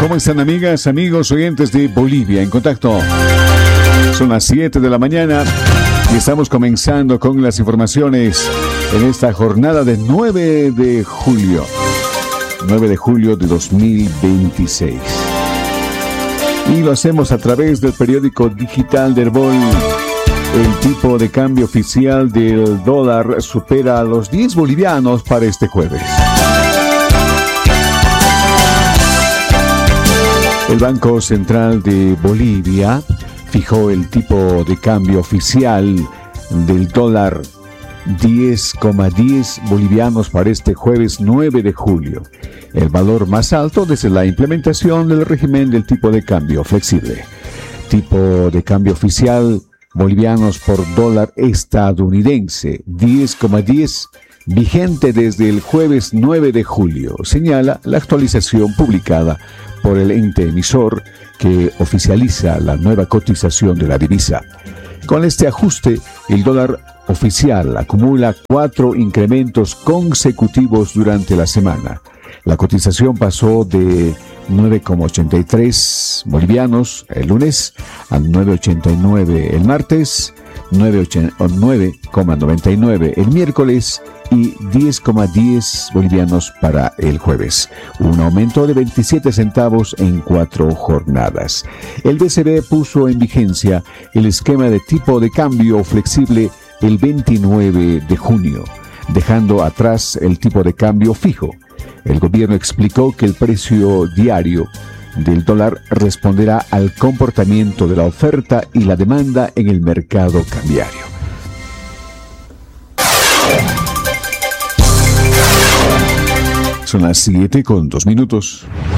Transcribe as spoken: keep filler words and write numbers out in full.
¿Cómo están, amigas, amigos, oyentes de Bolivia en Contacto? Son las siete de la mañana y estamos comenzando con las informaciones en esta jornada de nueve de julio. nueve de julio de dos mil veintiséis. Y lo hacemos a través del periódico digital del Bol. El tipo de cambio oficial del dólar supera a los diez bolivianos para este jueves. El Banco Central de Bolivia fijó el tipo de cambio oficial del dólar diez coma diez bolivianos para este jueves nueve de julio, el valor más alto desde la implementación del régimen del tipo de cambio flexible. Tipo de cambio oficial bolivianos por dólar estadounidense diez coma diez, vigente desde el jueves nueve de julio, señala la actualización publicada por el ente emisor que oficializa la nueva cotización de la divisa. Con este ajuste, el dólar oficial acumula cuatro incrementos consecutivos durante la semana. La cotización pasó de nueve coma ochenta y tres bolivianos el lunes a nueve coma ochenta y nueve el martes, nueve coma noventa y nueve el miércoles y diez coma diez bolivianos para el jueves. Un aumento de veintisiete centavos en cuatro jornadas. El B C B puso en vigencia el esquema de tipo de cambio flexible el veintinueve de junio, dejando atrás el tipo de cambio fijo. El gobierno explicó que el precio diario del dólar responderá al comportamiento de la oferta y la demanda en el mercado cambiario. Son las siete con dos minutos.